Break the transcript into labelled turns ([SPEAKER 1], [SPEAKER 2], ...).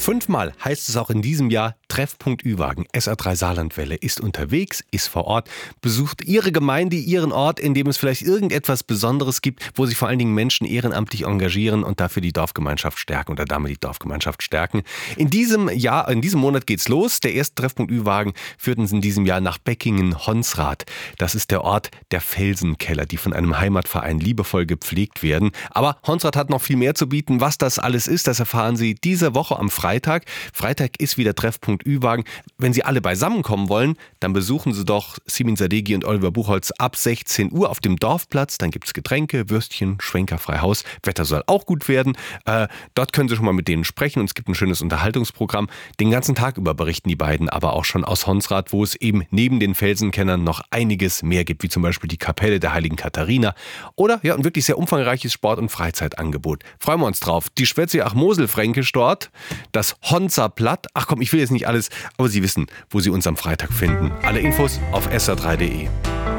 [SPEAKER 1] 5-mal heißt es auch in diesem Jahr Treffpunkt Ü-Wagen. SR3 Saarlandwelle ist unterwegs, ist vor Ort, besucht Ihre Gemeinde, Ihren Ort, in dem es vielleicht irgendetwas Besonderes gibt, wo sich vor allen Dingen Menschen ehrenamtlich engagieren und dafür die Dorfgemeinschaft stärken oder damit die Dorfgemeinschaft stärken. In diesem Monat geht's los. Der erste Treffpunkt Ü-Wagen führt uns in diesem Jahr nach Beckingen-Honsrath. Das ist der Ort der Felsenkeller, die von einem Heimatverein liebevoll gepflegt werden. Aber Honsrath hat noch viel mehr zu bieten. Was das alles ist, das erfahren Sie diese Woche am Freitag. Freitag ist wieder Treffpunkt Ü-Wagen. Wenn Sie alle beisammenkommen wollen, dann besuchen Sie doch Simin Sadeghi und Oliver Buchholz ab 16 Uhr auf dem Dorfplatz. Dann gibt es Getränke, Würstchen, Schwenker frei Haus. Wetter soll auch gut werden. Dort können Sie schon mal mit denen sprechen und es gibt ein schönes Unterhaltungsprogramm. Den ganzen Tag über berichten die beiden aber auch schon aus Honsrath, wo es eben neben den Felsenkennern noch einiges mehr gibt, wie zum Beispiel die Kapelle der Heiligen Katharina oder ein wirklich sehr umfangreiches Sport- und Freizeitangebot. Freuen wir uns drauf. Die Schwätze-Ach-Mosel-Fränkisch dort, das Honser Platt. Ach komm, ich will jetzt nicht alles, aber Sie wissen, wo Sie uns am Freitag finden. Alle Infos auf sr3.de.